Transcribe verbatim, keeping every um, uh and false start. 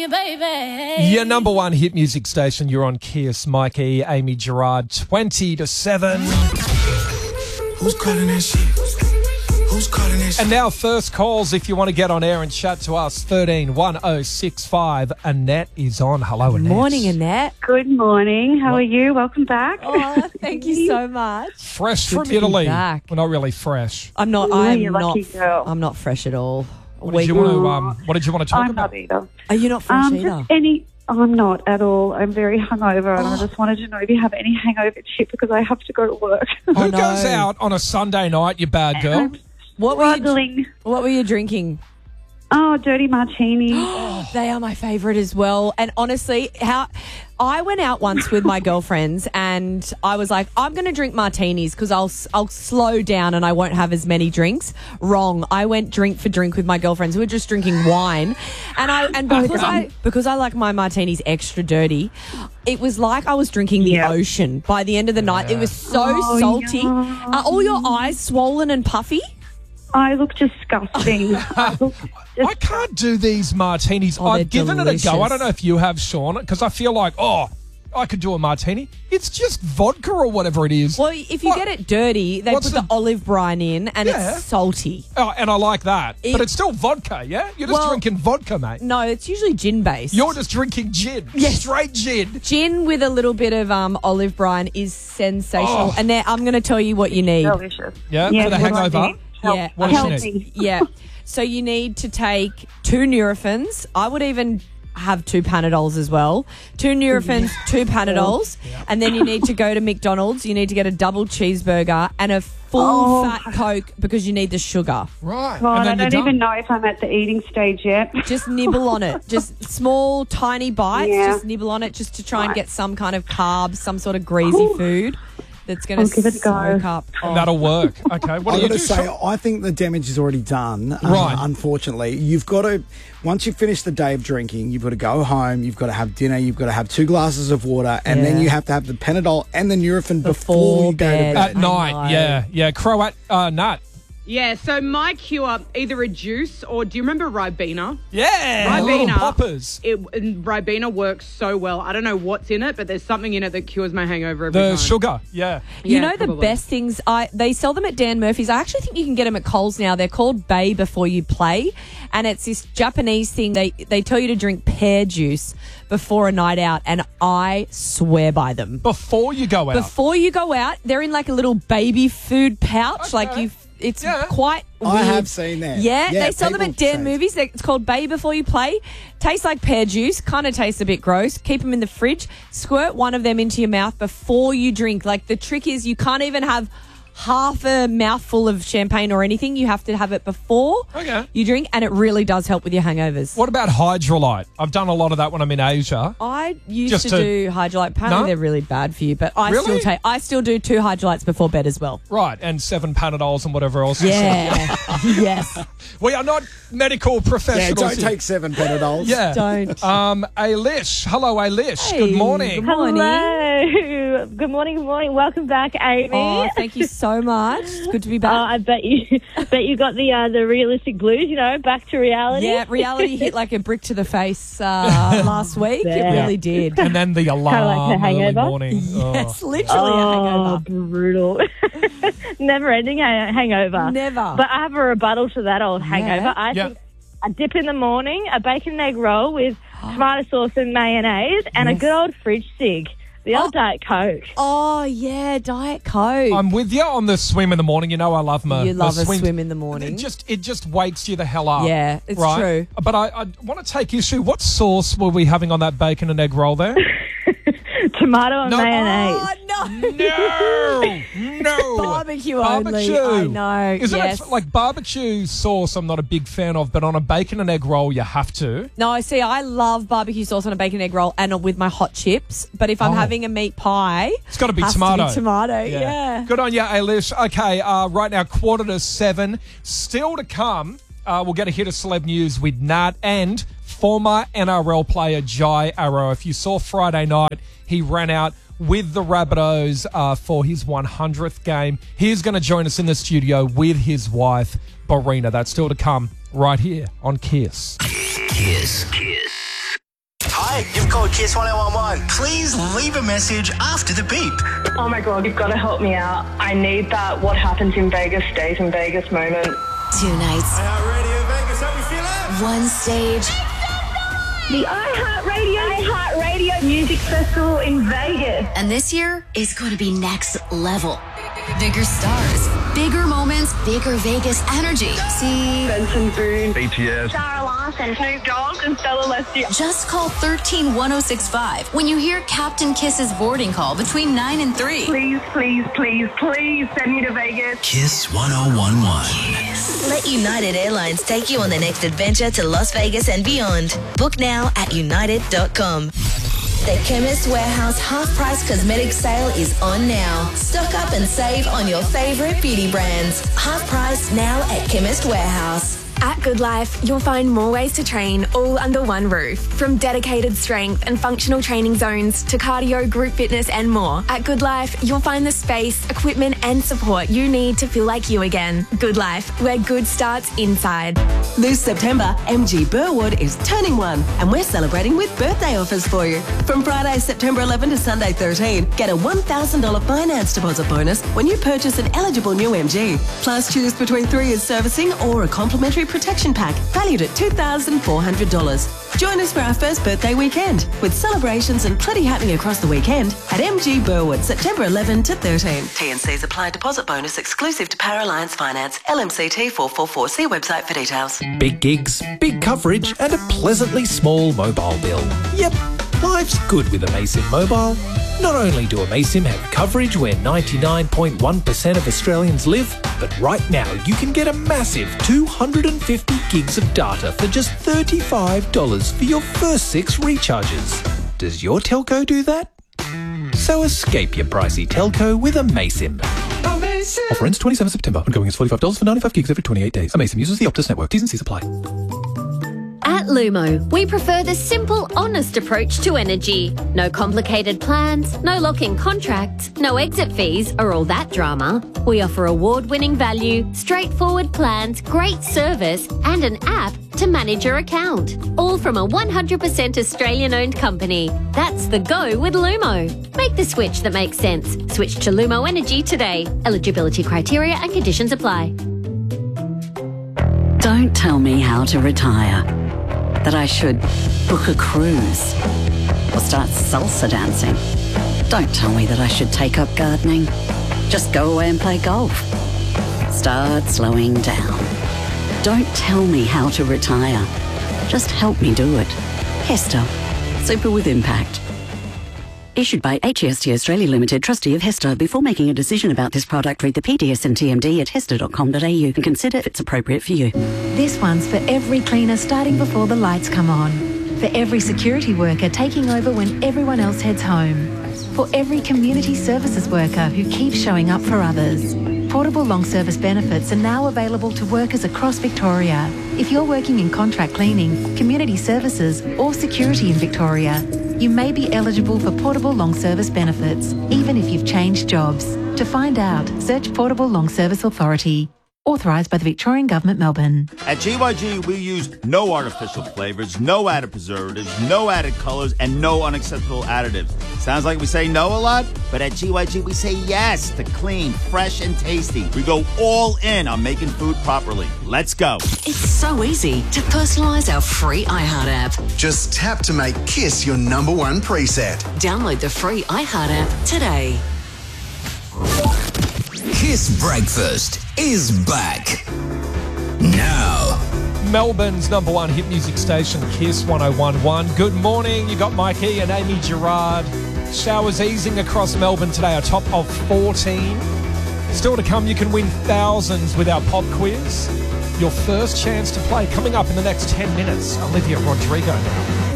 baby. Your number one hit music station. You're on Kiss. Mike E, Amy Gerard, twenty to seven. Who's calling that shit? Who's calling that shit? And now first calls if you want to get on air and chat to us. thirteen one oh six five. Annette is on. Hello, Annette. Morning, Annette. Good morning. How are you? Welcome back. Oh, thank you so much. Fresh Good from to be Italy. back. We're not really fresh. I'm not. No, I'm you're not. lucky girl. I'm not fresh at all. What did, you want to, um, what did you want to talk I'm about? not either. Are you not fresh Um, either? just any. I'm not at all. I'm very hungover, and I just wanted to know if you have any hangover tip because I have to go to work. Who Oh, no. goes out on a Sunday night, you bad girl? I'm What were you? struggling. What were you drinking? Oh, dirty martini. They are my favourite as well. And honestly, how I went out once with my girlfriends, and I was like, I'm going to drink martinis because I'll I'll slow down and I won't have as many drinks. Wrong. I went drink for drink with my girlfriends who were just drinking wine, and I and because I because I like my martinis extra dirty, it was like I was drinking the Yeah. ocean. By the end of the night, it was so Oh, salty. yum. Are all your eyes swollen and puffy? I look disgusting. I look I can't do these martinis. Oh, I've they're given it a go. I delicious. don't know if you have, Sean, because I feel like, oh, I could do a martini. It's just vodka or whatever it is. Well, if you What? get it dirty, they What's put the, the- olive brine in, and Yeah. it's salty. Oh, and I like that. It- but it's still vodka, yeah? You're just Well- drinking vodka, mate. No, it's usually gin based. You're just drinking gin. Yes. Straight gin. Gin with a little bit of um, olive brine is sensational. Oh. And now I'm going to tell you what you need. delicious. Yeah, for the what do I hangover? need? Help, Yeah. What does help she me. Yeah. So you need to take two Nurophens. I would even have two Panadols as well. Two Nurophens, two Panadols. And then you need to go to McDonald's. You need to get a double cheeseburger and a full Oh. fat Coke because you need the sugar. Right. God, I and then don't you're even done. know if I'm at the eating stage yet. Just nibble on it. Just small, tiny bites. Yeah. Just nibble on it just to try and Right. get some kind of carbs, some sort of greasy Ooh. food that's going I'll to give it a go. soak up. Oh. That'll work. Okay, what I've do you got do? to say, Sean? I think the damage is already done. uh, Right. Unfortunately, you've got to, once you finish the day of drinking, you've got to go home, you've got to have dinner, you've got to have two glasses of water, and then Yeah. you have to have the Panadol and the Nurofen before, Before you go to bed. bed. At night, know. yeah. Yeah, Croat, uh, nut. Yeah, so my cure, either a juice or do you remember Ribena? Yeah, little Ribena. poppers. It, and Ribena works so well. I don't know what's in it, but there's something in it that cures my hangover every The time. sugar, yeah. You Yeah, know the probably. best things I they sell them at Dan Murphy's. I actually think you can get them at Coles now. They're called Bay Before You Play, and it's this Japanese thing. They they tell you to drink pear juice before a night out, and I swear by them. Before you go out. Before you go out, they're in like a little baby food pouch. Like Okay. you, it's Yeah. quite. I weird. have seen that. Yeah, Yeah, they sell them people at Dan say- Movies. They- It's called Bay Before You Play. Tastes like pear juice. Kind of tastes a bit gross. Keep them in the fridge. Squirt one of them into your mouth before you drink. Like the trick is you can't even have half a mouthful of champagne or anything. You have to have it before Okay. you drink, and it really does help with your hangovers. What about Hydrolite? I've done a lot of that when I'm in Asia. I used Just to, to- do Hydrolite. Apparently No? they're really bad for you, but I Really? still take. I still do two Hydrolites before bed as well. Right, and seven Panadols and whatever else. Yeah. Yes. We are not medical Yeah, professionals. don't here. take seven Panadols. Yeah. Don't. Um, Ailish. Hello, Ailish. Hey, Good morning. Good morning. Hello. Good morning, good morning. Welcome back, Amy. Oh, thank you so much. It's good to be Uh, back. I bet you, bet you got the uh, the realistic blues. You know, back to reality. Yeah, reality hit like a brick to the face uh, last week. It Yeah. really did. And then the alarm like the early hangover. morning. Yes, literally Oh, a hangover. brutal. Never ending ha- hangover. Never. But I have a rebuttal to that old hangover. I Yeah. think a dip in the morning, a bacon and egg roll with tomato sauce and mayonnaise, and Yes. a good old fridge cig. The old Diet Coke. Oh, yeah, Diet Coke. I'm with you on the swim in the morning. You know I love my you love the a swim. swim in the morning. It just it just wakes you the hell up. Yeah, it's right? true. But I, I want to take issue. What sauce were we having on that bacon and egg roll there? Tomato and No. mayonnaise. Oh, no. No, no. Barbecue Barbecue. only. I know. Isn't yes. it like barbecue sauce? I'm not a big fan of, but on a bacon and egg roll, you have to. No, see, I love barbecue sauce on a bacon egg roll and with my hot chips. But if I'm Oh. having a meat pie, It's got to be has tomato. To be tomato, yeah. Good on you, Ailish. Okay, uh, right now, quarter to seven. Still to come, uh, we'll get a hit of celeb news with Nat and former N R L player Jai Arrow. If you saw Friday night, he ran out with the Rabbitohs uh, for his one hundredth game. He's going to join us in the studio with his wife, Barina. That's still to come right here on Kiss. Kiss. Kiss. Hi, you've called Kiss one oh one one. Please leave a message after the beep. Oh my God, you've got to help me out. I need that what happens in Vegas stays in Vegas moment. Two nights. iHeartRadio Vegas, how we feeling? One stage. The iHeartRadio iHeartRadio Music Festival in Vegas. And this year is going to be next level. Bigger stars, bigger moments, bigger Vegas energy. See Benson Boone, B T S, Sarah Larson, Snoop Dogg, and Stella Leslie. Just call thirteen one oh six five when you hear Captain Kiss's boarding call between nine and three. Please, please, please, please send me to Vegas. Kiss one oh one one. Let United Airlines take you on the next adventure to Las Vegas and beyond. Book now at united dot com. The Chemist Warehouse half-price cosmetic sale is on now. Stock up and save on your favourite beauty brands. Half price now at Chemist Warehouse. At Good Life, you'll find more ways to train all under one roof. From dedicated strength and functional training zones to cardio, group fitness and more. At Good Life, you'll find the space, equipment and support you need to feel like you again. Good Life, where good starts inside. This September, M G Burwood is turning one and we're celebrating with birthday offers for you. From Friday, September eleventh to Sunday thirteenth, get a one thousand dollars finance deposit bonus when you purchase an eligible new M G. Plus, choose between three years servicing or a complimentary protection pack valued at two thousand four hundred dollars. Join us for our first birthday weekend with celebrations and plenty happening across the weekend at M G Burwood, September eleventh to thirteenth. T and C's apply. Deposit bonus exclusive to Power Alliance Finance. L M C T four four four. See website for details. Big gigs, big coverage and a pleasantly small mobile bill. Yep, life's good with Amaysim Mobile. Not only do Amaysim have coverage where ninety-nine point one percent of Australians live, but right now you can get a massive two hundred fifty gigs of data for just thirty-five dollars for your first six recharges. Does your telco do that? So escape your pricey telco with Amaysim. Amaysim. Offer ends twenty-seventh of September. Ongoing is forty-five dollars for ninety-five gigs every twenty-eight days. Amaysim uses the Optus network. T's and C's apply. At Lumo, we prefer the simple, honest approach to energy. No complicated plans, no lock-in contracts, no exit fees or all that drama. We offer award-winning value, straightforward plans, great service and an app to manage your account. All from a one hundred percent Australian-owned company. That's the go with Lumo. Make the switch that makes sense. Switch to Lumo Energy today. Eligibility criteria and conditions apply. Don't tell me how to retire. That I should book a cruise or start salsa dancing. Don't tell me that I should take up gardening. Just go away and play golf. Start slowing down. Don't tell me how to retire. Just help me do it. Hester. Super with impact. Issued by H E S T Australia Limited, trustee of Hester. Before making a decision about this product, read the P D S and T M D at hester dot com dot a u and consider if it's appropriate for you. This one's for every cleaner starting before the lights come on. For every security worker taking over when everyone else heads home. For every community services worker who keeps showing up for others. Portable long service benefits are now available to workers across Victoria. If you're working in contract cleaning, community services or security in Victoria, you may be eligible for portable long service benefits, even if you've changed jobs. To find out, search Portable Long Service Authority. Authorised by the Victorian Government, Melbourne. At G Y G, we use no artificial flavours, no added preservatives, no added colours, and no unacceptable additives. Sounds like we say no a lot, but at G Y G, we say yes to clean, fresh, and tasty. We go all in on making food properly. Let's go. It's so easy to personalise our free iHeart app. Just tap to make Kiss your number one preset. Download the free iHeart app today. Kiss Breakfast is back now. Melbourne's number one hit music station, Kiss one oh one one. Good morning. You got Mikey and Amy Gerard. Showers easing across Melbourne today, a top of fourteen. Still to come, you can win thousands with our pop quiz. Your first chance to play coming up in the next ten minutes. Olivia Rodrigo now.